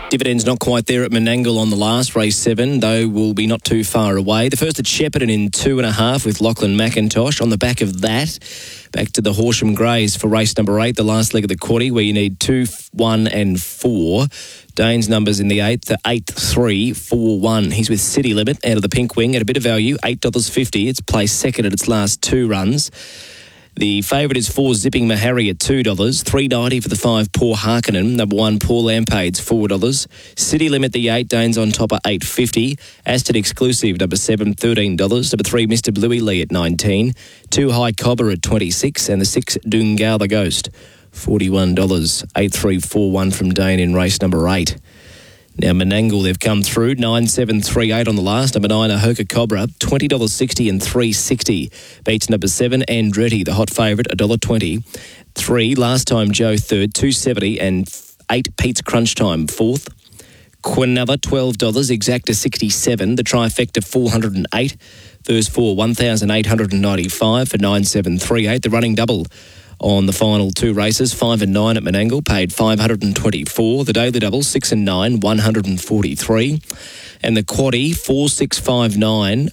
Dividends not quite there at Menangle on the last, race 7, though will be not too far away. The first at Shepparton in 2.5 with Lachlan McIntosh. On the back of that, back to the Horsham Greys for race number 8, the last leg of the quaddie, where you need 2, 1 and 4. Dane's numbers in the 8th are 8, 3, 4, 1. He's with City Limit out of the pink wing at a bit of value, $8.50. It's placed second at its last 2 runs. The favourite is 4 Zipping Mahari at $2, $3.90 for the 5 Poor Harkonnen. Number 1 Paul Lampades $4. City Limit the 8, Danes on top at $8.50. Aston Exclusive number 7 $13. Number 3 Mr Bluey Lee at $19. 2 High Cobber at $26, and the 6 Dungal the Ghost $41. 8, 3, 4, 1 from Dane in race number 8. Now, Menangle, they've come through. 9, 7, 3, 8 on the last. Number 9, Ahoka Cobra, $20.60 and $3.60. Beats number 7, Andretti, the hot favourite, $1.20. 3, last time Joe third, $2.70 and 8, Pete's Crunch Time, fourth. Quinella, $12, Exacta, $67. The trifecta, $408. First 4, $1,895 for 9, 7, 3, 8. The running double on the final 2 races, 5 and 9 at Menangle, paid $524. The daily double, 6 and 9, $143. And the quaddie, 4, 6, 5, 9,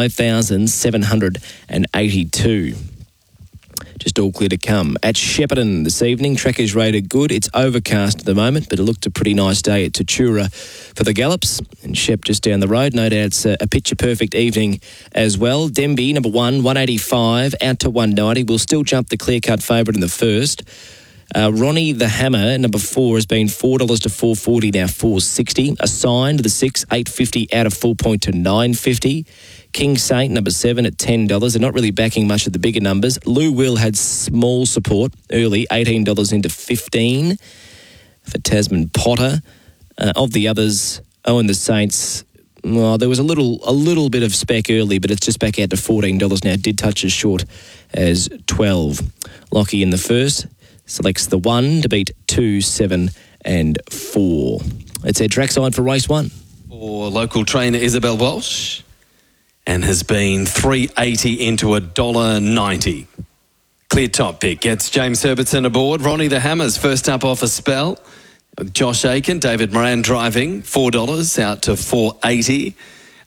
$5,782. Just all clear to come. At Shepparton this evening, track is rated good. It's overcast at the moment, but it looked a pretty nice day at Tatura for the gallops. And Shep just down the road. No doubt it's a picture-perfect evening as well. Denby, number 1, 185, out to 190. Will still jump the clear-cut favourite in the first. Ronnie the Hammer, number 4, has been $4 to $4.40, now $4.60. Assigned, the 6, $8.50 out of Full Point to $9.50. King Saint, number 7 at $10. They're not really backing much of the bigger numbers. Lou Will had small support early, $18 into $15 for Tasman Potter. Of the others, Owen the Saints, well, there was a little bit of spec early, but it's just back out to $14 now. It did touch as short as 12. Lockie in the first selects the 1 to beat 2, 7 and 4. It's our trackside for race 1. For local trainer Isabel Walsh, and has been $3.80 into $1.90. Clear top pick gets James Herbertson aboard. Ronnie the Hammer's first up off a spell. Josh Aiken, David Moran driving, $4 out to $4.80.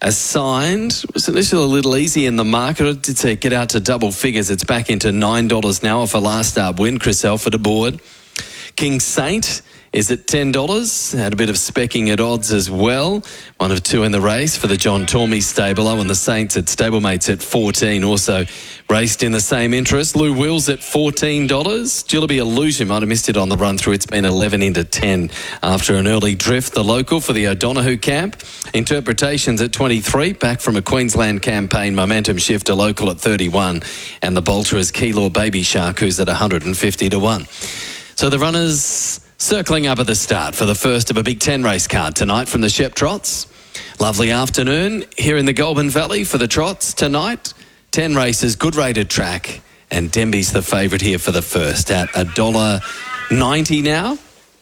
Assigned was initially a little easy in the market. It did say get out to double figures. It's back into $9 now off a last start win. Chris Elford aboard. King Saint is at $10. Had a bit of specking at odds as well. 1 of 2 in the race for the John Tormey stable. And the Saints at stablemates at 14. Also raced in the same interest. Lou Wills at $14. Jillaby Illusion might have missed it on the run through. It's been 11 into 10 after an early drift. The local for the O'Donoghue camp. Interpretations at 23. Back from a Queensland campaign. Momentum Shifter local at 31. And the bolter is Keylor Baby Shark, who's at 150 to 1. So the runners circling up at the start for the first of a Big Ten race card tonight from the Shep Trots. Lovely afternoon here in the Goulburn Valley for the Trots tonight. 10 races, good rated track, and Denby's the favourite here for the first at $1.90 now.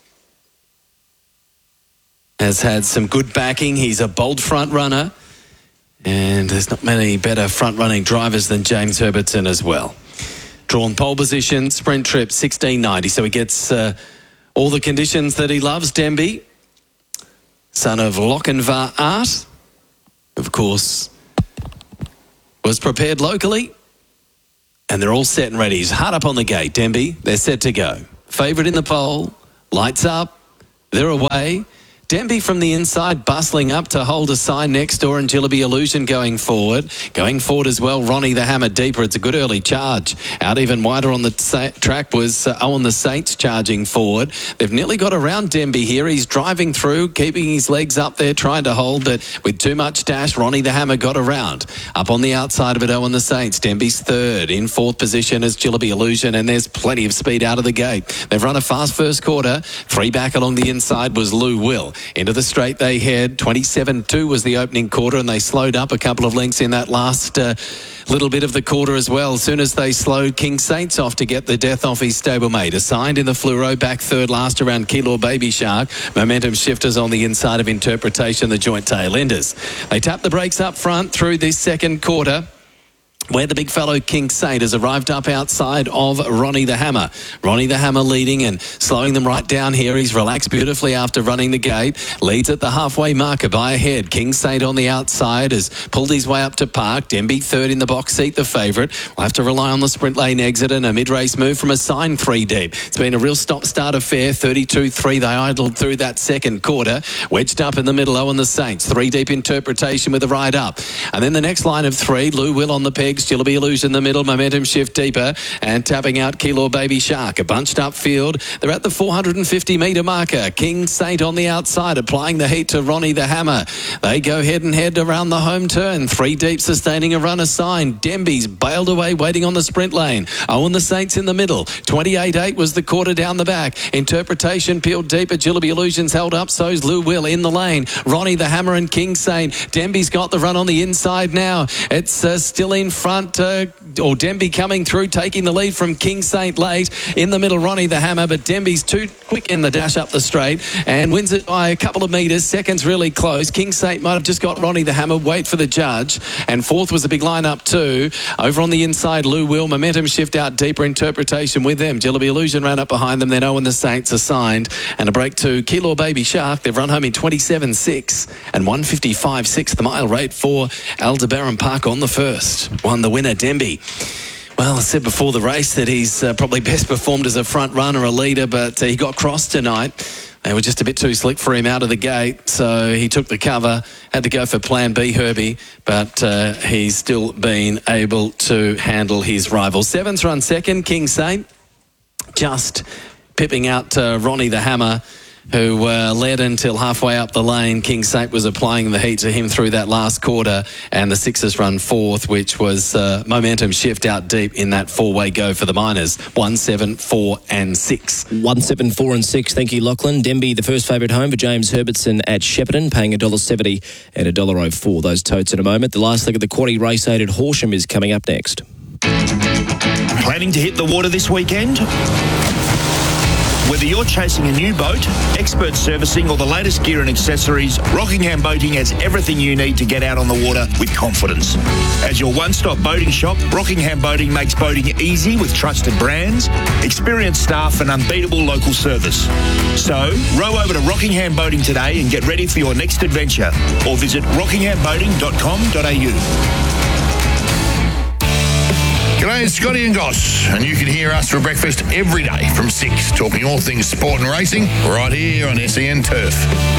Has had some good backing. He's a bold front runner, and there's not many better front running drivers than James Herbertson as well. Drawn pole position, sprint trip, $16.90, so he gets all the conditions that he loves. Denby, son of Lochinvar Art, of course, was prepared locally, and they're all set and ready. He's hard up on the gate, Denby. They're set to go. Favourite in the pole, lights up, they're away. Denby from the inside, bustling up to hold a sign next door, and Jillaby Illusion going forward. Going forward as well, Ronnie the Hammer deeper. It's a good early charge. Out even wider on the track was Owen the Saints charging forward. They've nearly got around Denby here. He's driving through, keeping his legs up there, trying to hold, but with too much dash, Ronnie the Hammer got around. Up on the outside of it, Owen the Saints. Denby's third. In fourth position is Jillaby Illusion, and there's plenty of speed out of the gate. They've run a fast first quarter. 3 back along the inside was Lou Will. Into the straight they head. 27.2 was the opening quarter, and they slowed up a couple of lengths in that last little bit of the quarter as well. As soon as they slowed King Saints off to get the death off his stablemate. Assigned in the fluoro, back third last around Keylor Baby Shark. Momentum Shifters on the inside of Interpretation, the joint tail enders. They tap the brakes up front through this second quarter. where the big fellow King Saint has arrived up outside of Ronnie the Hammer. Ronnie the Hammer leading and slowing them right down here. He's relaxed beautifully after running the gate. Leads at the halfway marker by a head. King Saint on the outside has pulled his way up to park. Demby third in the box seat, the favourite. We'll have to rely on the sprint lane exit and a mid-race move from a sign 3 deep. It's been a real stop-start affair. 32-3. They idled through that second quarter. Wedged up in the middle, Owen the Saints. 3 deep Interpretation with a ride up. And then the next line of 3, Lou Will on the pegs. Still be Illusion in the middle, Momentum Shift deeper, and tapping out Keilor Baby Shark. A bunched up field. They're at the 450 metre marker. King Saint on the outside, applying the heat to Ronnie the Hammer. They go head and head around the home turn. 3 deep, sustaining a run aside. Demby's bailed away, waiting on the sprint lane. Owen the Saints in the middle. 28-8 was the quarter down the back. Interpretation peeled deep. Agility Illusions held up. So's Lou Will in the lane. Ronnie the Hammer and King Saint. Demby's got the run on the inside now. It's still in front. Or Demby coming through, taking the lead from King Saint late. In the middle, Ronnie the Hammer, but Demby's too quick in the dash up the straight and wins it by a couple of metres. Second's really close. King Saint might have just got Ronnie the Hammer. Wait for the judge. And fourth was a big line-up too. Over on the inside, Lou Will. Momentum Shift out deeper. Interpretation with them. Jillaby Illusion ran up behind them. Then Owen the Saints assigned. And a break to Keilor Baby Shark. They've run home in 27.6 and 155.6 the mile rate for Aldebaran Park on the first. Won the winner, Demby. Well, I said before the race that he's probably best performed as a front runner, a leader, but he got crossed tonight. They were just a bit too slick for him out of the gate, so he took the cover, had to go for plan B, Herbie, but he's still been able to handle his rival. Seven's run second, King Saint, just pipping out Ronnie the Hammer, who led until halfway up the lane. King Saint was applying the heat to him through that last quarter, and the sixes run fourth, which was Momentum Shift out deep in that four-way go for the Miners. 1, 7, 4 and 6. 1, 7, 4 and 6. Thank you, Lachlan. Demby, the first favourite home for James Herbertson at Shepparton, paying $1.70 and $1.04. Those totes in a moment. The last leg of the quaddie race 8 at Horsham is coming up next. Planning to hit the water this weekend? Whether you're chasing a new boat, expert servicing or the latest gear and accessories, Rockingham Boating has everything you need to get out on the water with confidence. As your one-stop boating shop, Rockingham Boating makes boating easy with trusted brands, experienced staff and unbeatable local service. So, row over to Rockingham Boating today and get ready for your next adventure, or visit rockinghamboating.com.au. G'day, it's Scotty and Goss, and you can hear us for breakfast every day from 6, talking all things sport and racing, right here on SEN Turf.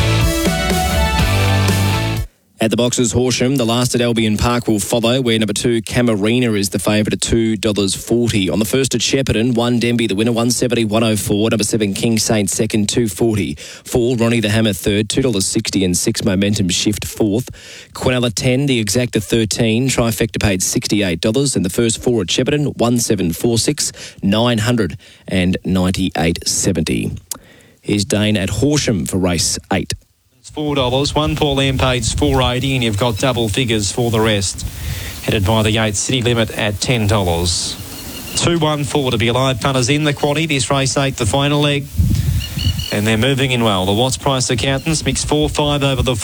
At the boxes, Horsham, the last at Albion Park will follow, where number 2, Camarina, is the favourite at $2.40. On the first at Shepparton, 1, Demby, the winner, 170, 104. Number 7, King Saint, second, 240. 4, Ronnie the Hammer, third, $2.60 and 6, Momentum Shift, fourth. Quinella 10, the exacta 13, trifecta paid $68. And the first 4 at Shepparton, 1746, 998.70. Here's Dane at Horsham for race 8. $4. 1 Pauline Paid's $4.80, and you've got double figures for the rest. Headed by the 8 City Limit at $10. 2-1-4 to be alive. Punters in the quaddie. This race 8, the final leg. And they're moving in well. The Watts Price Accountants mix 4-5 over the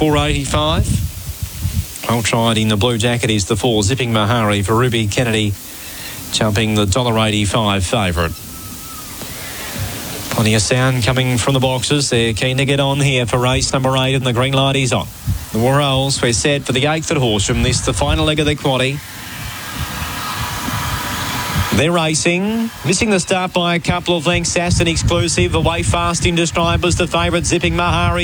485. I'll try it in the blue jacket is the 4 Zipping Mahari for Ruby Kennedy, jumping the $1.85 favourite. Plenty of sound coming from the boxes. They're keen to get on here for race number 8, and the green light is on. The Warrolls, we're set for the 8th at Horsham. This is the final leg of the quaddie. They're racing, missing the start by a couple of lengths. Aston Exclusive away fast into stride was the favourite. Zipping Mahari